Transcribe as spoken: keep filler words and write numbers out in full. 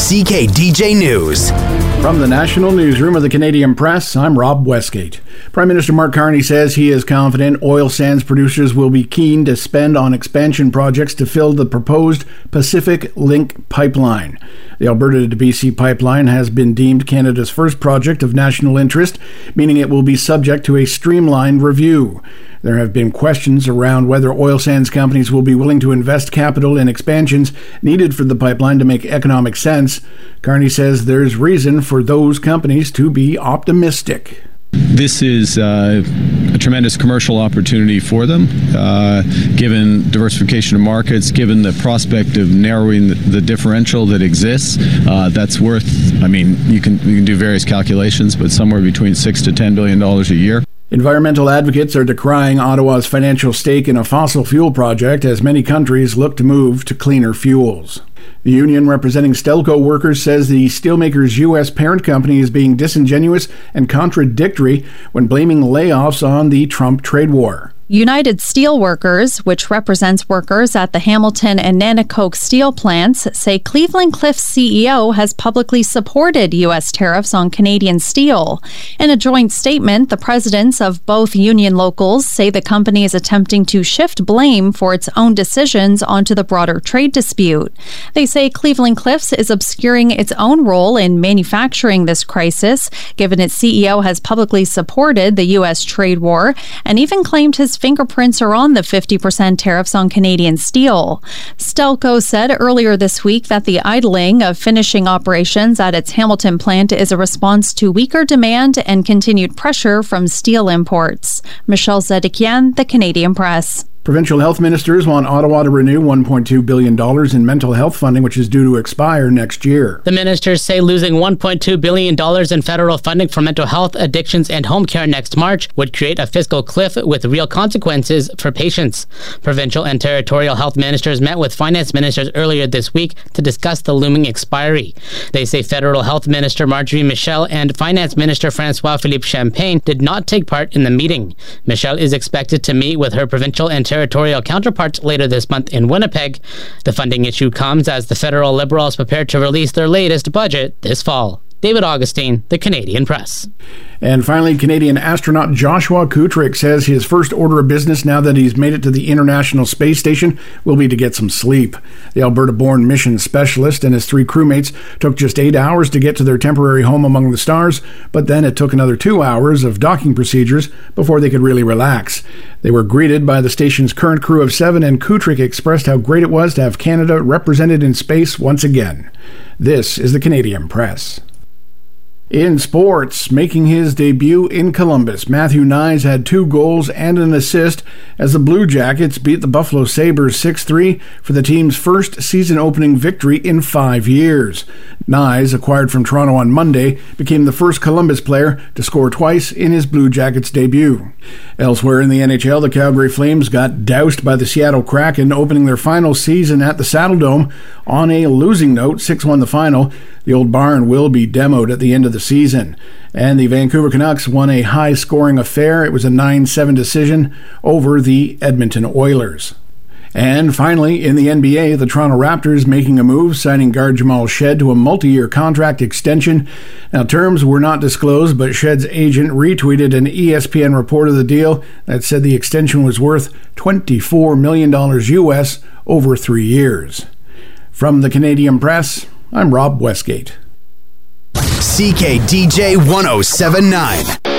C K D J News. From the National Newsroom of the Canadian Press, I'm Rob Westgate. Prime Minister Mark Carney says he is confident oil sands producers will be keen to spend on expansion projects to fill the proposed Pacific Link pipeline. The Alberta to B C pipeline has been deemed Canada's first project of national interest, meaning it will be subject to a streamlined review. There have been questions around whether oil sands companies will be willing to invest capital in expansions needed for the pipeline to make economic sense. Carney says there's reason for those companies to be optimistic. This is uh, a tremendous commercial opportunity for them, uh, given diversification of markets, given the prospect of narrowing the, the differential that exists. Uh, that's worth, I mean, you can, you can do various calculations, but somewhere between six to ten billion dollars a year. Environmental advocates are decrying Ottawa's financial stake in a fossil fuel project as many countries look to move to cleaner fuels. The union representing Stelco workers says the steelmaker's U S parent company is being disingenuous and contradictory when blaming layoffs on the Trump trade war. United Steelworkers, which represents workers at the Hamilton and Nanticoke steel plants, say Cleveland-Cliffs C E O has publicly supported U S tariffs on Canadian steel. In a joint statement, the presidents of both union locals say the company is attempting to shift blame for its own decisions onto the broader trade dispute. They say Cleveland-Cliffs is obscuring its own role in manufacturing this crisis, given its C E O has publicly supported the U S trade war and even claimed his fingerprints are on the fifty percent tariffs on Canadian steel. Stelco said earlier this week that the idling of finishing operations at its Hamilton plant is a response to weaker demand and continued pressure from steel imports. Michelle Zedekian, The Canadian Press. Provincial health ministers want Ottawa to renew one point two billion dollars in mental health funding, which is due to expire next year. The ministers say losing one point two billion dollars in federal funding for mental health, addictions, and home care next March would create a fiscal cliff with real consequences for patients. Provincial and territorial health ministers met with finance ministers earlier this week to discuss the looming expiry. They say federal health minister Marjorie Michel and finance minister François-Philippe Champagne did not take part in the meeting. Michel is expected to meet with her provincial and territorial counterparts later this month in Winnipeg. The funding issue comes as the federal Liberals prepare to release their latest budget this fall. David Augustine, The Canadian Press. And finally, Canadian astronaut Joshua Kutryk says his first order of business now that he's made it to the International Space Station will be to get some sleep. The Alberta-born mission specialist and his three crewmates took just eight hours to get to their temporary home among the stars, but then it took another two hours of docking procedures before they could really relax. They were greeted by the station's current crew of seven, and Kutryk expressed how great it was to have Canada represented in space once again. This is The Canadian Press. In sports, making his debut in Columbus, Matthew Knies had two goals and an assist as the Blue Jackets beat the Buffalo Sabres six three for the team's first season-opening victory in five years. Knies, acquired from Toronto on Monday, became the first Columbus player to score twice in his Blue Jackets debut. Elsewhere in the N H L, the Calgary Flames got doused by the Seattle Kraken, opening their final season at the Saddledome on a losing note, six one the final. The old barn will be demoed at the end of the season. And the Vancouver Canucks won a high-scoring affair. It was a nine seven decision over the Edmonton Oilers. And finally, in the N B A, the Toronto Raptors making a move, signing guard Jamal Shed to a multi-year contract extension. Now, terms were not disclosed, but Shed's agent retweeted an E S P N report of the deal that said the extension was worth twenty-four million dollars U S over three years. From the Canadian Press, I'm Rob Westgate. C K D J one oh seven point nine.